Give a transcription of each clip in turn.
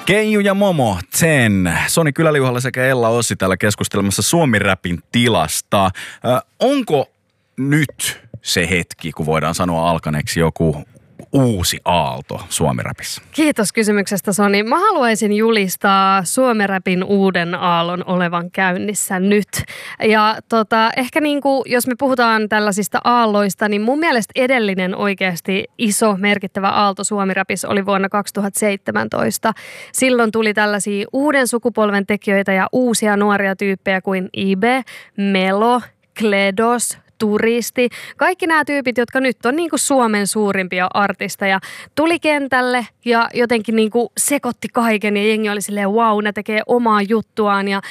Keiju ja Momo, Zen, Soni Kyläliuhalla sekä Ella Ossi täällä keskustelemassa Suomi-räpin tilasta. Onko nyt se hetki, kun voidaan sanoa alkaneeksi joku uusi aalto Suomi-räpissä? Kiitos kysymyksestä, Soni. Mä haluaisin julistaa Suomi-räpin uuden aallon olevan käynnissä nyt. Ja ehkä jos me puhutaan tällaisista aalloista, niin mun mielestä edellinen oikeasti iso merkittävä aalto Suomi-räpissä oli vuonna 2017. Silloin tuli tällaisia uuden sukupolven tekijöitä ja uusia nuoria tyyppejä kuin Ibe, Melo, Kledos, Turisti. Kaikki nämä tyypit, jotka nyt on niinku Suomen suurimpia artisteja, tuli kentälle ja jotenkin niinku sekoitti kaiken ja jengi oli silleen wow, ne tekee omaa juttuaan ja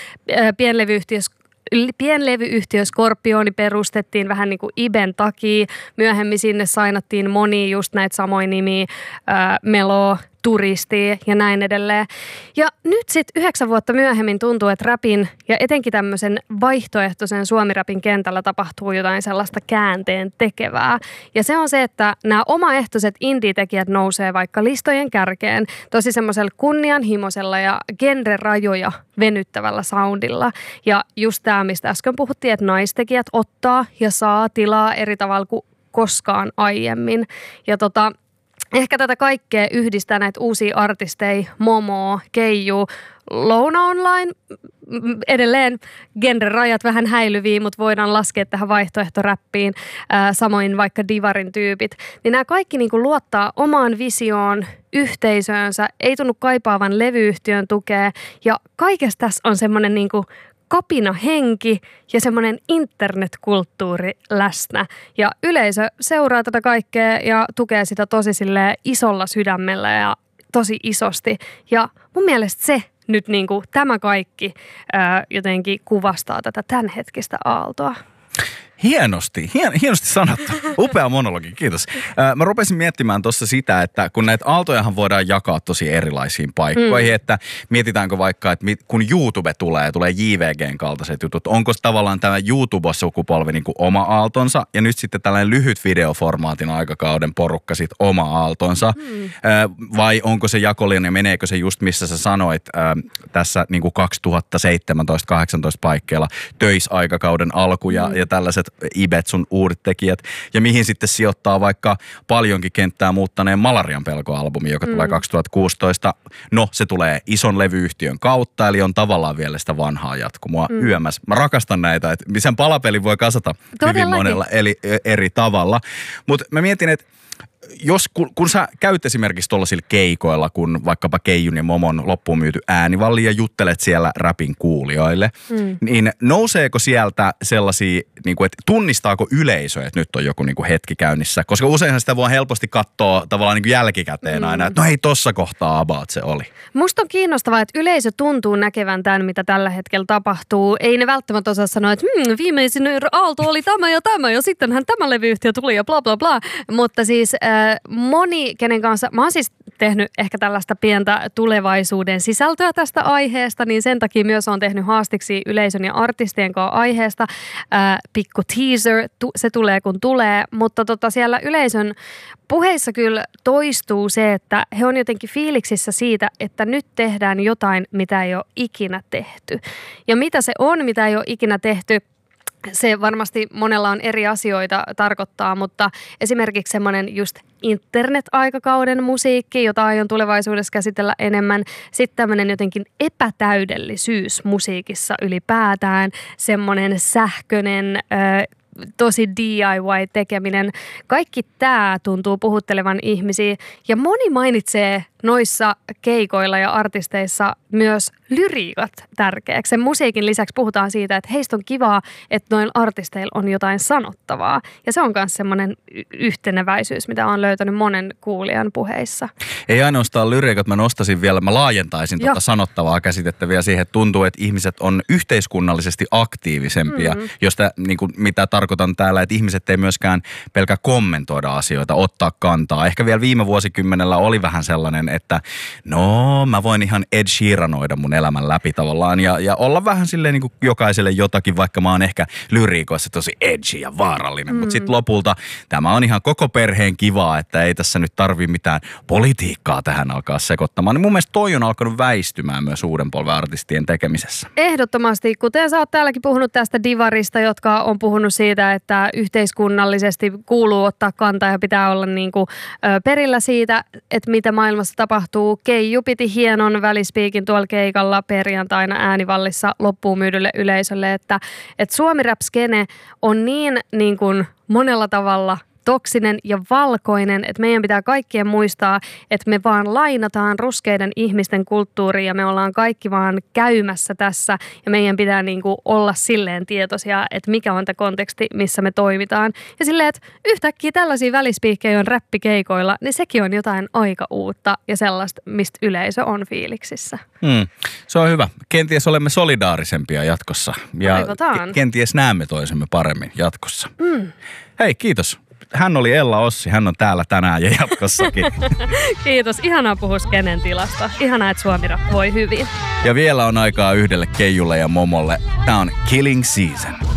pienlevyyhtiö Skorpioni perustettiin vähän niin kuin Iben takia. Myöhemmin sinne sainattiin monia just näitä samoja nimiä, Melo, Turisti ja näin edelleen. Ja nyt sitten 9 vuotta myöhemmin tuntuu, että räpin ja etenkin tämmöisen vaihtoehtoisen suomi-räpin kentällä tapahtuu jotain sellaista käänteen tekevää. Ja se on se, että nämä omaehtoiset indie-tekijät nousee vaikka listojen kärkeen tosi semmoisella kunnianhimoisella ja genre-rajoja venyttävällä soundilla. Ja just tämä, mistä äsken puhuttiin, että naistekijät ottaa ja saa tilaa eri tavalla kuin koskaan aiemmin. Ja ehkä tätä kaikkea yhdistää näitä uusia artisteja, Momo, Keiju, Louna Online, edelleen genre-rajat vähän häilyviä, mutta voidaan laskea tähän vaihtoehtoräppiin, samoin vaikka Divarin tyypit. Niin nämä kaikki niinku luottaa omaan visioon, yhteisöönsä, ei tunnu kaipaavan levyyhtiön tukea ja kaikessa tässä on semmoinen niinku kapina henki ja semmoinen internetkulttuuri läsnä. Ja yleisö seuraa tätä kaikkea ja tukee sitä tosi silleen isolla sydämellä ja tosi isosti. Ja mun mielestä se nyt niinku tämä kaikki jotenkin kuvastaa tätä tämänhetkistä aaltoa. Hienosti sanottu. Upea monologi, kiitos. Mä rupesin miettimään tuossa sitä, että kun näitä aaltojahan voidaan jakaa tosi erilaisiin paikkoihin, että mietitäänkö vaikka, että kun YouTube tulee JVGn kaltaiset jutut, onko tavallaan tämä YouTube-sukupolvi niin kuin oma aaltonsa ja nyt sitten tällainen lyhyt videoformaatin aikakauden porukka sitten oma aaltonsa, vai onko se jakolinja, meneekö se just missä sä sanoit tässä niin kuin 2017-2018 paikkeilla töisaikakauden alku ja tällaiset Ibet, sun uudet tekijät, ja mihin sitten sijoittaa vaikka paljonkin kenttää muuttaneen Malarian pelko-albumi, joka tulee 2016. No, se tulee ison levyyhtiön kautta, eli on tavallaan vielä sitä vanhaa jatkumoa yömässä. Mä rakastan näitä, että sen palapelin voi kasata hyvin monella eri tavalla. Mutta mä mietin, että kun sä käyt esimerkiksi tuollaisilla keikoilla, kun vaikkapa Keijun ja Momon loppuun myyty äänivalli ja juttelet siellä räpin kuulijoille, niin nouseeko sieltä sellaisia, niin kuin, että tunnistaako yleisö, että nyt on joku niin kuin hetki käynnissä? Koska useinhan sitä voi helposti katsoa tavallaan niin kuin jälkikäteen aina, että no hei, tossa kohtaa about se oli. Musta on kiinnostavaa, että yleisö tuntuu näkevän tämän, mitä tällä hetkellä tapahtuu. Ei ne välttämättä osaa sanoa, että viimeisin aalto oli tämä ja sittenhän tämä levyyhtiö tuli ja bla bla bla. Mutta siis moni, kenen kanssa, mä oon siis tehnyt ehkä tällaista pientä tulevaisuuden sisältöä tästä aiheesta, niin sen takia myös oon tehnyt haastiksi yleisön ja artistien kanssa aiheesta. Pikku teaser, se tulee kun tulee, mutta siellä yleisön puheissa kyllä toistuu se, että he on jotenkin fiiliksissä siitä, että nyt tehdään jotain, mitä ei ole ikinä tehty. Ja mitä se on, mitä ei ole ikinä tehty, se varmasti monella on eri asioita tarkoittaa, mutta esimerkiksi semmoinen just internet-aikakauden musiikki, jota aion tulevaisuudessa käsitellä enemmän. Sitten tämmöinen jotenkin epätäydellisyys musiikissa ylipäätään, semmoinen sähköinen, tosi DIY-tekeminen. Kaikki tämä tuntuu puhuttelevan ihmisiä ja moni mainitsee noissa keikoilla ja artisteissa myös lyriikat tärkeäksi. Sen musiikin lisäksi puhutaan siitä, että heistä on kivaa, että noilla artisteilla on jotain sanottavaa. Ja se on myös semmoinen yhteneväisyys, mitä on löytänyt monen kuulijan puheissa. Ei ainoastaan lyriikat, mä laajentaisin tuota sanottavaa käsitettä vielä siihen, että tuntuu, että ihmiset on yhteiskunnallisesti aktiivisempia, josta niin kuin, mitä tarkoitan täällä, että ihmiset ei myöskään pelkää kommentoida asioita, ottaa kantaa. Ehkä vielä viime vuosikymmenellä oli vähän sellainen silleen, että no mä voin ihan Ed Sheeranoida mun elämän läpi tavallaan ja olla vähän silleen niin kuin jokaiselle jotakin, vaikka mä oon ehkä lyriikoissa tosi edgy ja vaarallinen. Mutta sitten lopulta tämä on ihan koko perheen kivaa, että ei tässä nyt tarvii mitään politiikkaa tähän alkaa sekoittamaan. Niin mun mielestä toi on alkanut väistymään myös uuden polven artistien tekemisessä. Ehdottomasti, kuten sä oot täälläkin puhunut tästä divarista, jotka on puhunut siitä, että yhteiskunnallisesti kuuluu ottaa kantaa ja pitää olla niin kuin perillä siitä, että mitä maailmassa tapahtuu. Keiju piti hienon välispiikin tuolla keikalla perjantaina Äänivallissa loppuun myydylle yleisölle, että Suomi Rap-skene on niin kuin monella tavalla toksinen ja valkoinen, että meidän pitää kaikkien muistaa, että me vaan lainataan ruskeiden ihmisten kulttuuria ja me ollaan kaikki vaan käymässä tässä ja meidän pitää niinku olla silleen tietoisia, että mikä on tämä konteksti, missä me toimitaan. Ja silleen, että yhtäkkiä tällaisia välispiikkejä on räppikeikoilla, niin sekin on jotain aika uutta ja sellaista, mistä yleisö on fiiliksissä. Se on hyvä. Kenties olemme solidaarisempia jatkossa ja kenties näemme toisemme paremmin jatkossa. Hei, kiitos. Hän oli Ella Ossi, hän on täällä tänään ja jatkossakin. Kiitos, ihanaa puhua skenen tilasta. Ihanaa, että Suomi Rap voi hyvin. Ja vielä on aikaa yhdelle Keijulle ja Momolle. Tää on Killing Season.